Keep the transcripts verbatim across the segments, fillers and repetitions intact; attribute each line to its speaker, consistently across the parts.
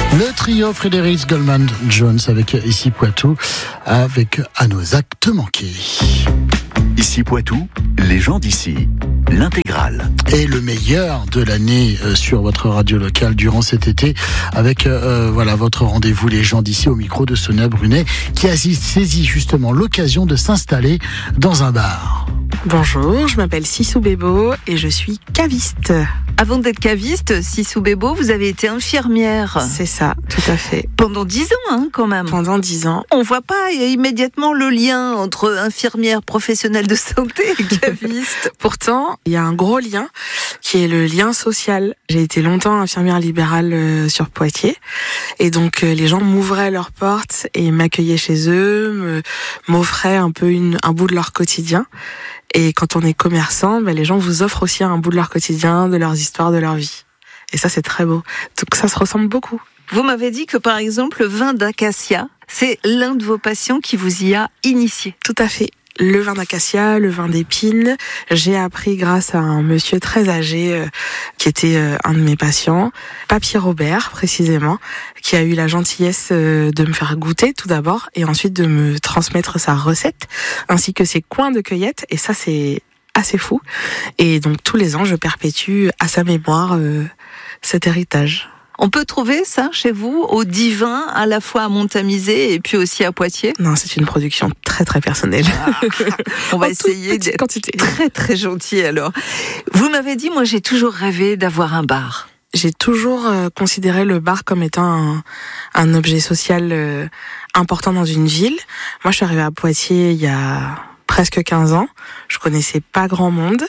Speaker 1: Le trio Frédéric Goldman Jones avec Ici Poitou, avec À nos actes manqués.
Speaker 2: Ici Poitou, les gens d'ici, l'intégrale.
Speaker 1: Et le meilleur de l'année euh, sur votre radio locale durant cet été, avec euh, voilà votre rendez-vous les gens d'ici au micro de Sonia Brunet, qui a saisi justement l'occasion de s'installer dans un bar.
Speaker 3: Bonjour, je m'appelle Sissou Bébo et je suis caviste.
Speaker 4: Avant d'être caviste, Sissou Bébo, vous avez été infirmière.
Speaker 3: C'est ça, tout à fait.
Speaker 4: Pendant dix ans, hein, quand même.
Speaker 3: Pendant dix ans.
Speaker 4: On voit pas immédiatement le lien entre infirmière professionnelle de santé et caviste.
Speaker 3: Pourtant, il y a un gros lien qui est le lien social. J'ai été longtemps infirmière libérale euh, sur Poitiers. Et donc, euh, les gens m'ouvraient leurs portes et m'accueillaient chez eux, me, m'offraient un peu une, un bout de leur quotidien. Et quand on est commerçant, ben, les gens vous offrent aussi un bout de leur quotidien, de leurs histoires, de leur vie. Et ça, c'est très beau. Donc ça se ressemble beaucoup.
Speaker 4: Vous m'avez dit que, par exemple, le vin d'acacia, c'est l'un de vos patients qui vous y a initié.
Speaker 3: Tout à fait. Le vin d'acacia, le vin d'épine, j'ai appris grâce à un monsieur très âgé euh, qui était euh, un de mes patients, Papy Robert précisément, qui a eu la gentillesse euh, de me faire goûter tout d'abord et ensuite de me transmettre sa recette ainsi que ses coins de cueillette, et ça c'est assez fou. Et donc tous les ans je perpétue à sa mémoire euh, cet héritage.
Speaker 4: On peut trouver ça chez vous, au Divin, à la fois à Montamisé et puis aussi à Poitiers?
Speaker 3: Non, c'est une production très très personnelle.
Speaker 4: Ah, on va essayer d'être
Speaker 3: quantité.
Speaker 4: très très gentil alors. Vous m'avez dit, moi j'ai toujours rêvé d'avoir un bar.
Speaker 3: J'ai toujours euh, considéré le bar comme étant un, un objet social euh, important dans une ville. Moi je suis arrivée à Poitiers il y a presque quinze ans. Je connaissais pas grand monde.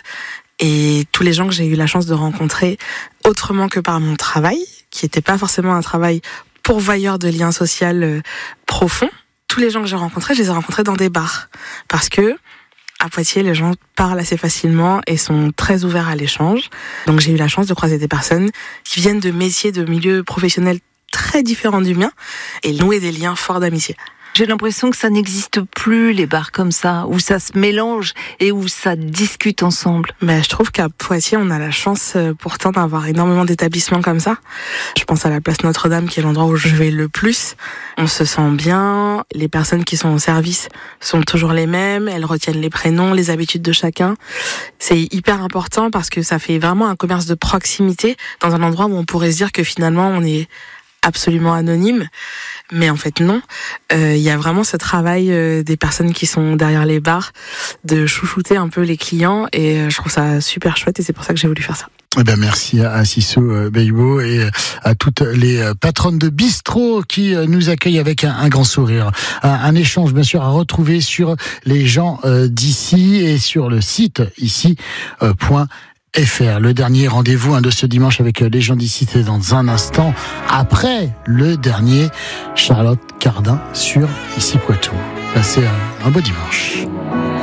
Speaker 3: Et tous les gens que j'ai eu la chance de rencontrer autrement que par mon travail, qui n'était pas forcément un travail pourvoyeur de liens sociaux euh, profonds, tous les gens que j'ai rencontrés, je les ai rencontrés dans des bars. Parce que à Poitiers, les gens parlent assez facilement et sont très ouverts à l'échange. Donc j'ai eu la chance de croiser des personnes qui viennent de métiers, de milieux professionnels très différents du mien et nouer des liens forts d'amitié.
Speaker 4: J'ai l'impression que ça n'existe plus, les bars comme ça, où ça se mélange et où ça discute ensemble.
Speaker 3: Ben, je trouve qu'à Poitiers, on a la chance euh, pourtant d'avoir énormément d'établissements comme ça. Je pense à la place Notre-Dame, qui est l'endroit où je vais le plus. On se sent bien, les personnes qui sont au service sont toujours les mêmes, elles retiennent les prénoms, les habitudes de chacun. C'est hyper important parce que ça fait vraiment un commerce de proximité dans un endroit où on pourrait se dire que finalement on est absolument anonyme, mais en fait non. Il euh, y a vraiment ce travail euh, des personnes qui sont derrière les bars de chouchouter un peu les clients, et euh, je trouve ça super chouette et c'est pour ça que j'ai voulu faire ça.
Speaker 1: Eh ben merci à Sissou Bébo et à toutes les patronnes de bistrot qui nous accueillent avec un, un grand sourire. Un, un échange bien sûr à retrouver sur les gens d'ici et sur le site ici point F R. Le dernier rendez-vous hein, de ce dimanche avec les gens d'ici, c'est dans un instant, après le dernier Charlotte Cardin sur Ici Poitou. Passez un, un beau dimanche.